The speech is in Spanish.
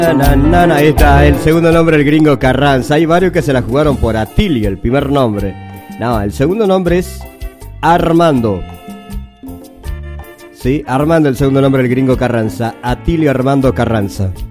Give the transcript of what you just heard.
Ahí está, el segundo nombre del gringo Carranza. Hay varios que se la jugaron por Atilio, el primer nombre. No, el segundo nombre es Armando. Sí, Armando, el segundo nombre del gringo Carranza. Atilio Armando Carranza.